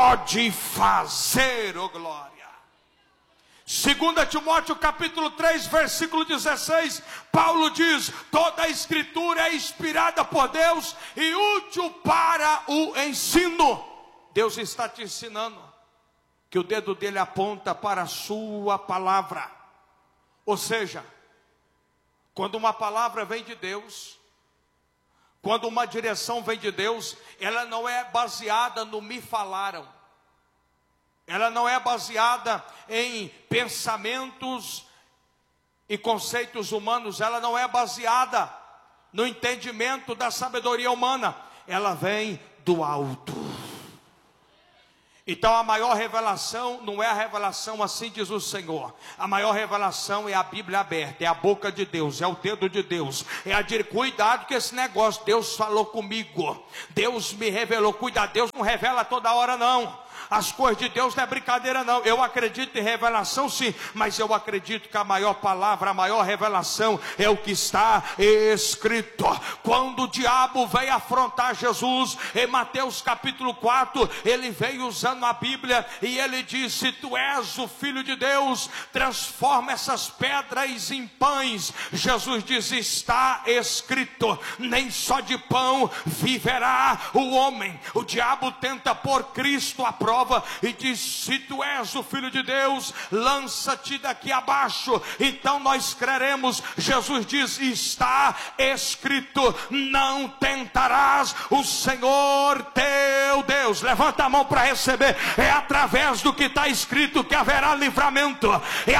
pode fazer, oh glória. 2 Timóteo capítulo 3, versículo 16, Paulo diz: toda a escritura é inspirada por Deus e útil para o ensino. Deus está te ensinando que o dedo dele aponta para a sua palavra. Ou seja, quando uma palavra vem de Deus, quando uma direção vem de Deus, ela não é baseada no me falaram. Ela não é baseada em pensamentos e conceitos humanos. Ela não é baseada no entendimento da sabedoria humana. Ela vem do alto. Então a maior revelação não é a revelação, assim diz o Senhor. A maior revelação é a Bíblia aberta, é a boca de Deus, é o dedo de Deus. Cuidado com esse negócio, Deus falou comigo, Deus me revelou. Cuidado, Deus não revela toda hora não. As coisas de Deus não é brincadeira não. Eu acredito em revelação sim, mas eu acredito que a maior palavra, a maior revelação é o que está escrito. Quando o diabo veio afrontar Jesus, em Mateus capítulo 4, ele veio usando a Bíblia e ele disse: tu és o Filho de Deus, transforma essas pedras em pães. Jesus diz: está escrito, nem só de pão viverá o homem. O diabo tenta pôr Cristo à prova e diz: se tu és o Filho de Deus, lança-te daqui abaixo. Então nós creremos. Jesus diz: está escrito, não tentarás o Senhor teu Deus. Levanta a mão para receber. É através do que está escrito que haverá livramento. É